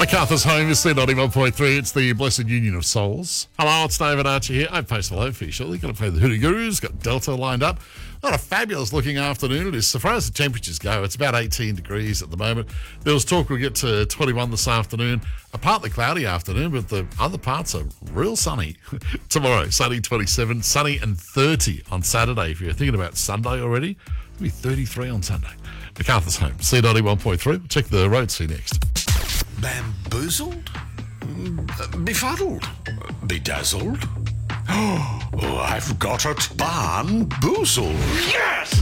MacArthur's Home is C91.3. It's the Blessed Union of Souls. Hello, it's David Archer here. I'm posted hello for you shortly. Going to play the Hootie Gurus. Got Delta lined up. What a fabulous looking afternoon it is. So far as the temperatures go, it's about 18 degrees at the moment. There was talk we'll get to 21 this afternoon. A partly cloudy afternoon, but the other parts are real sunny. Tomorrow, sunny 27, sunny and 30 on Saturday. If you're thinking about Sunday already, it'll be 33 on Sunday. MacArthur's Home, C91.3. We'll check the roads for you next. Bamboozled? Befuddled? Bedazzled? Oh, I've got it. Bamboozled. Yes!